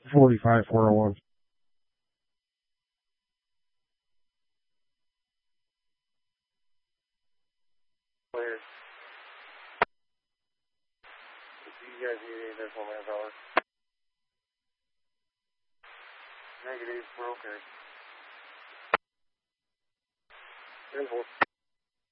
45, 401. Clear. Do you guys need any additional manpower? Negative, we're okay. 10-4.